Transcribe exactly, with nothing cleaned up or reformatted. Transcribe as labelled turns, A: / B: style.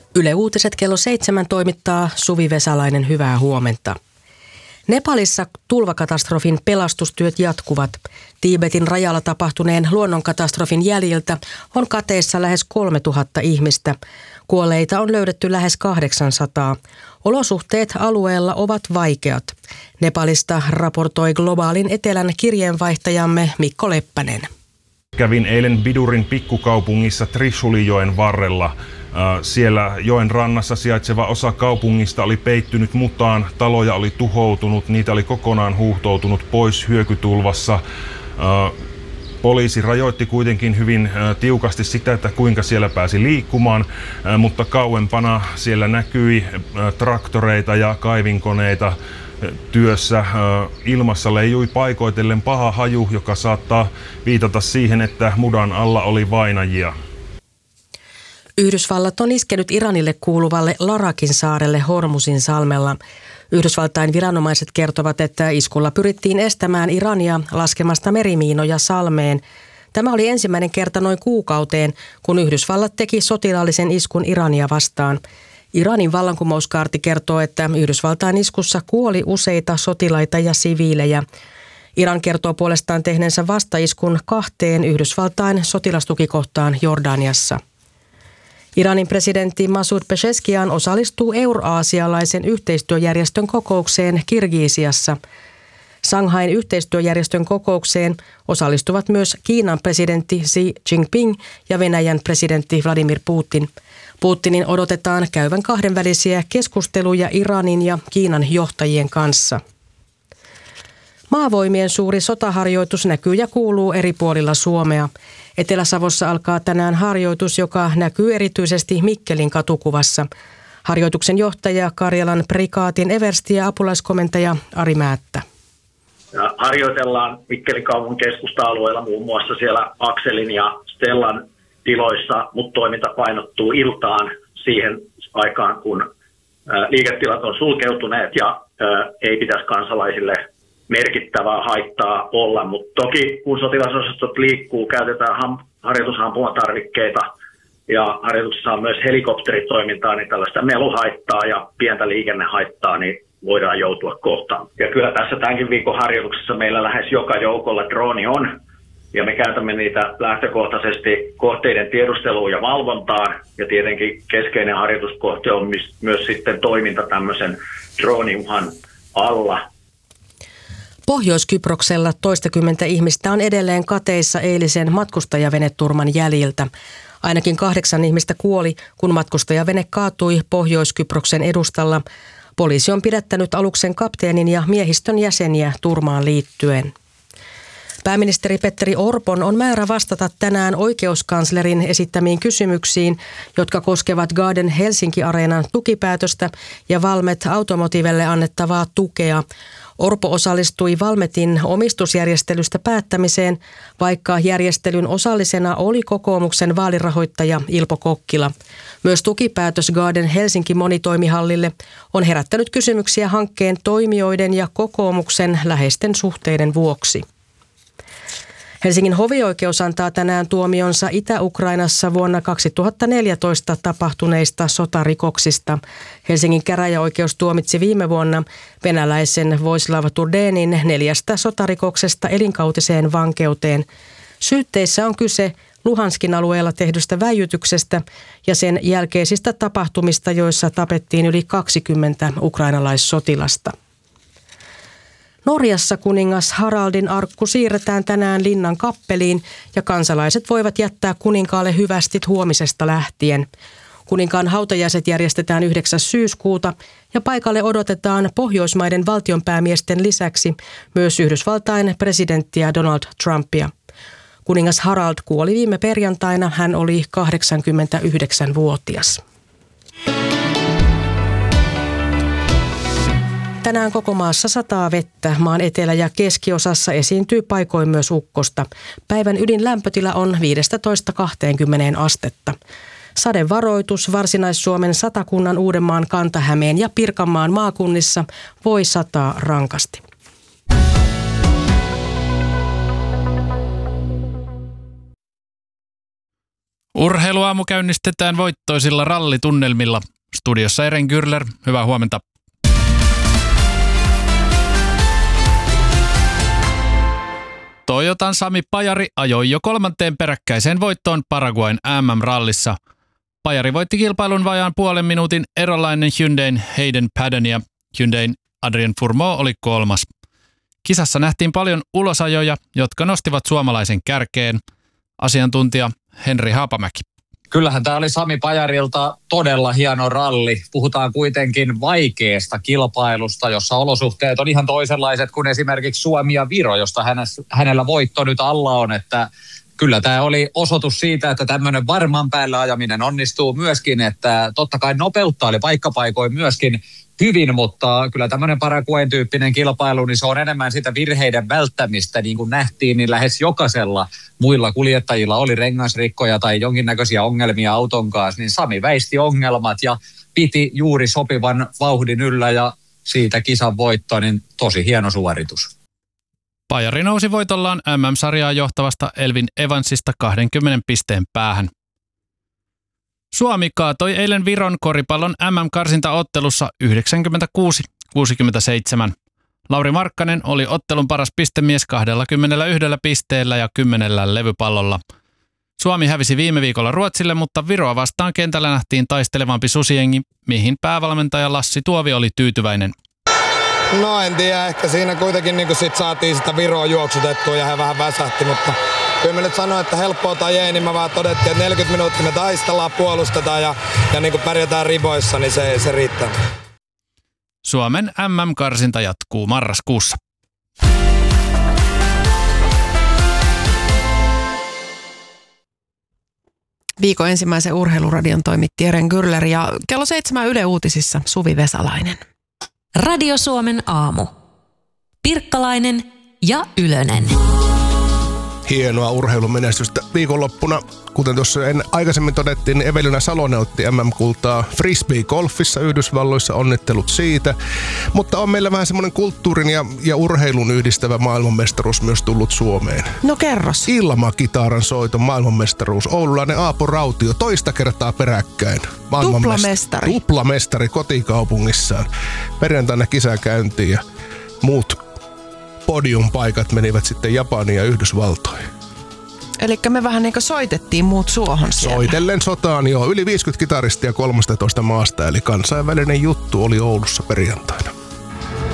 A: Yle Uutiset kello seitsemän toimittaa Suvi Vesalainen, hyvää huomenta. Nepalissa tulvakatastrofin pelastustyöt jatkuvat. Tiibetin rajalla tapahtuneen luonnonkatastrofin jäljiltä on kateissa lähes kolmetuhatta ihmistä. Kuolleita on löydetty lähes kahdeksansataa. Olosuhteet alueella ovat vaikeat. Nepalista raportoi Globaalin etelän kirjeenvaihtajamme Mikko Leppänen.
B: Kävin eilen Bidurin pikkukaupungissa Trishuli-joen varrella. Siellä joen rannassa sijaitseva osa kaupungista oli peittynyt mutaan, taloja oli tuhoutunut, niitä oli kokonaan huuhtoutunut pois hyökytulvassa. Poliisi rajoitti kuitenkin hyvin tiukasti sitä, että kuinka siellä pääsi liikkumaan, mutta kauempana siellä näkyi traktoreita ja kaivinkoneita työssä. Ilmassa leijui paikoitellen paha haju, joka saattaa viitata siihen, että mudan alla oli vainajia.
A: Yhdysvallat on iskenyt Iranille kuuluvalle Larakin saarelle Hormuzin salmella. Yhdysvaltain viranomaiset kertovat, että iskulla pyrittiin estämään Irania laskemasta merimiinoja salmeen. Tämä oli ensimmäinen kerta noin kuukauteen, kun Yhdysvallat teki sotilaallisen iskun Irania vastaan. Iranin vallankumouskaarti kertoo, että Yhdysvaltain iskussa kuoli useita sotilaita ja siviilejä. Iran kertoo puolestaan tehneensä vastaiskun kahteen Yhdysvaltain sotilastukikohtaan Jordaniassa. Iranin presidentti Masoud Pezeshkian osallistuu euraasialaisen yhteistyöjärjestön kokoukseen Kirgisiassa. Shanghain yhteistyöjärjestön kokoukseen osallistuvat myös Kiinan presidentti Xi Jinping ja Venäjän presidentti Vladimir Putin. Putinin odotetaan käyvän kahdenvälisiä keskusteluja Iranin ja Kiinan johtajien kanssa. Maavoimien suuri sotaharjoitus näkyy ja kuuluu eri puolilla Suomea. Etelä-Savossa alkaa tänään harjoitus, joka näkyy erityisesti Mikkelin katukuvassa. Harjoituksen johtaja Karjalan prikaatin eversti ja apulaiskomentaja Ari Määttä.
C: Ja harjoitellaan Mikkelin kaupungin keskusta-alueella muun muassa siellä Akselin ja Stellan tiloissa, mutta toiminta painottuu iltaan siihen aikaan, kun liiketilat on sulkeutuneet ja ei pitäisi kansalaisille merkittävää haittaa olla, mutta toki kun sotilasosastot liikkuu, käytetään ham- harjoitushampumatarvikkeita ja harjoituksessa on myös helikopteritoimintaa, niin tällaista meluhaittaa ja pientä liikennehaittaa, niin voidaan joutua kohtaan. Ja kyllä tässä tämänkin viikon harjoituksessa meillä lähes joka joukolla drooni on, ja me käytämme niitä lähtökohtaisesti kohteiden tiedusteluun ja valvontaan, ja tietenkin keskeinen harjoituskohte on myös sitten toiminta tämmöisen drooniuhan alla.
A: Pohjois-Kyproksella toistakymmentä ihmistä on edelleen kateissa eilisen matkustajaveneturman jäljiltä. Ainakin kahdeksan ihmistä kuoli, kun matkustajavene kaatui Pohjois-Kyproksen edustalla. Poliisi on pidättänyt aluksen kapteenin ja miehistön jäseniä turmaan liittyen. Pääministeri Petteri Orpon on määrä vastata tänään oikeuskanslerin esittämiin kysymyksiin, jotka koskevat Garden Helsinki-areenan tukipäätöstä ja Valmet Automotivelle annettavaa tukea. Orpo osallistui Valmetin omistusjärjestelystä päättämiseen, vaikka järjestelyn osallisena oli kokoomuksen vaalirahoittaja Ilpo Kokkila. Myös tukipäätös Garden Helsinki monitoimihallille on herättänyt kysymyksiä hankkeen toimijoiden ja kokoomuksen läheisten suhteiden vuoksi. Helsingin hovioikeus antaa tänään tuomionsa Itä-Ukrainassa vuonna kaksituhattaneljätoista tapahtuneista sotarikoksista. Helsingin käräjäoikeus tuomitsi viime vuonna venäläisen Voislav Turdenin neljästä sotarikoksesta elinkautiseen vankeuteen. Syytteissä on kyse Luhanskin alueella tehdystä väijytyksestä ja sen jälkeisistä tapahtumista, joissa tapettiin yli kaksikymmentä ukrainalaissotilasta. Norjassa kuningas Haraldin arkku siirretään tänään linnan kappeliin ja kansalaiset voivat jättää kuninkaalle hyvästit huomisesta lähtien. Kuninkaan hautajaiset järjestetään yhdeksäs syyskuuta ja paikalle odotetaan Pohjoismaiden valtionpäämiesten lisäksi myös Yhdysvaltain presidenttiä Donald Trumpia. Kuningas Harald kuoli viime perjantaina, hän oli kahdeksankymmentäyhdeksänvuotias. Tänään koko maassa sataa vettä. Maan etelä- ja keskiosassa esiintyy paikoin myös ukkosta. Päivän ydinlämpötila on viisitoista kaksikymmentä astetta. Sadevaroitus Varsinais-Suomen, Satakunnan, Uudenmaan, Kanta-Hämeen ja Pirkanmaan maakunnissa voi sataa rankasti.
D: Urheiluaamu käynnistetään voittoisilla rallitunnelmilla. Studiossa Eren Gürler, hyvää huomenta. Toyotan Sami Pajari ajoi jo kolmanteen peräkkäiseen voittoon Paraguayn M M-rallissa. Pajari voitti kilpailun vajaan puolen minuutin erolainen Hyundain Hayden Paddon ja Hyundain Adrien Fourmeau oli kolmas. Kisassa nähtiin paljon ulosajoja, jotka nostivat suomalaisen kärkeen. Asiantuntija Henri Haapamäki.
E: Kyllähän tämä oli Sami Pajarilta todella hieno ralli. Puhutaan kuitenkin vaikeasta kilpailusta, jossa olosuhteet on ihan toisenlaiset kuin esimerkiksi Suomi ja Viro, josta hänellä voitto nyt alla on. Että kyllä tämä oli osoitus siitä, että tämmöinen varman päällä ajaminen onnistuu myöskin, että totta kai nopeutta oli paikkapaikoin myöskin hyvin, mutta kyllä tämmöinen Paraguayn tyyppinen kilpailu, niin se on enemmän sitä virheiden välttämistä, niin kuin nähtiin, niin lähes jokaisella muilla kuljettajilla oli rengasrikkoja tai jonkinnäköisiä ongelmia auton kanssa, niin Sami väisti ongelmat ja piti juuri sopivan vauhdin yllä ja siitä kisan voittoa, niin tosi hieno suoritus.
D: Pajari nousi voitollaan M M-sarjaa johtavasta Elvin Evansista kaksikymmentä pisteen päähän. Suomi kaatoi eilen Viron koripallon M M-karsintaottelussa yhdeksänkymmentäkuusi kuusikymmentäseitsemän. Lauri Markkanen oli ottelun paras pistemies kaksikymmentäyksi pisteellä ja kymmenellä levypallolla. Suomi hävisi viime viikolla Ruotsille, mutta Viroa vastaan kentällä nähtiin taistelevampi susijengi, mihin päävalmentaja Lassi Tuovi oli tyytyväinen.
F: No en tiedä, ehkä siinä kuitenkin niin sit saatiin sitä Viroa juoksutettua ja he vähän väsähti, mutta kyllä mä nyt sanoin, että helppoa tai ei, niin mä vaan todettiin, että neljäkymmentä minuuttia me taistellaan, puolustetaan ja, ja niin kuin pärjätään riboissa, niin se, se riittää.
D: Suomen M M-karsinta jatkuu marraskuussa.
A: Viikon ensimmäisen urheiluradion toimitti Eren Gürler ja kello seitsemän Yle Uutisissa Suvi Vesalainen.
G: Radio Suomen aamu. Pirkkalainen ja Ylönen.
H: Hienoa urheilumenestystä viikonloppuna. Kuten tuossa aikaisemmin todettiin, niin Evelina Salonen otti M M-kultaa frisbee-golfissa Yhdysvalloissa. Onnittelut siitä. Mutta on meillä vähän semmoinen kulttuurin ja, ja urheilun yhdistävä maailmanmestaruus myös tullut Suomeen.
A: No kerros.
H: Ilmakitaaran soiton maailmanmestaruus. Oululainen Aapo Rautio toista kertaa peräkkäin.
A: Tuplamestari.
H: Tuplamestari kotikaupungissaan. Perjantaina kisa käyntiin ja muut podiumpaikat menivät sitten Japaniin ja Yhdysvaltoihin.
A: Elikkä me vähän niin kuin soitettiin muut suohon siellä.
H: Soitellen sotaan, joo. Yli viisikymmentä kitaristia kolmestatoista maasta, eli kansainvälinen juttu oli Oulussa perjantaina.